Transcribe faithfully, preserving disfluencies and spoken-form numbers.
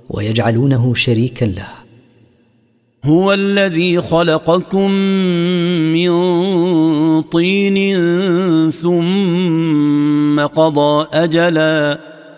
ويجعلونه شريكا له. هو الذي خلقكم من طين ثم قضى أجلاً